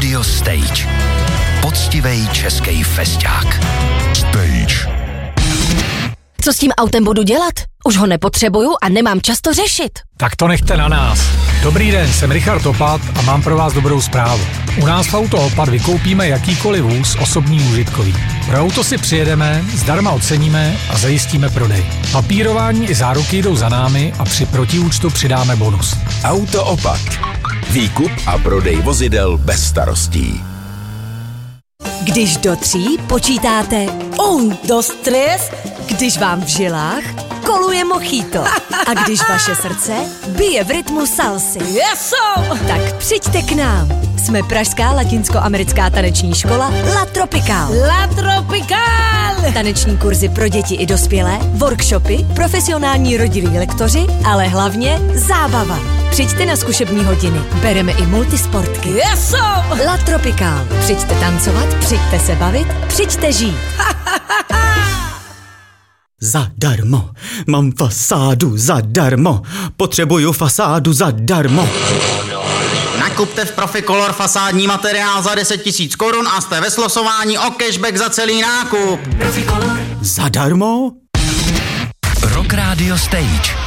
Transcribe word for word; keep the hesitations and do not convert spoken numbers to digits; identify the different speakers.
Speaker 1: Radio Stage. Poctivej český festák.
Speaker 2: Stage.
Speaker 3: Co s tím autem budu dělat? Už ho nepotřebuju a nemám čas to řešit.
Speaker 4: Tak to nechte na nás. Dobrý den, jsem Richard Opat a mám pro vás dobrou zprávu. U nás v Auto Opat vykoupíme jakýkoliv vůz osobní užitkový. Pro auto si přijedeme, zdarma oceníme a zajistíme prodej. Papírování i záruky jdou za námi a při protiúčtu přidáme bonus.
Speaker 2: Auto Opat. Výkup a prodej vozidel bez starostí.
Speaker 5: Když do tří počítáte un, dos, tres, když vám v žilách koluje mojito a když vaše srdce bije v rytmu salsy. Yeso! Tak přijďte k nám. Jsme pražská latinskoamerická taneční škola La Tropical. La Tropical! Taneční kurzy pro děti i dospělé, workshopy, profesionální rodilí lektoři, ale hlavně zábava. Přijďte na zkušební hodiny. Bereme i multisportky. Yeso! La Tropical. Přijďte tancovat, přijďte se bavit, přijďte žít.
Speaker 6: Zadarmo. Mám fasádu zadarmo. Potřebuju fasádu zadarmo.
Speaker 7: Nakupte v Proficolor fasádní materiál za deset tisíc korun a jste ve slosování o cashback za celý nákup.
Speaker 6: Zadarmo?
Speaker 1: Rock Radio Stage.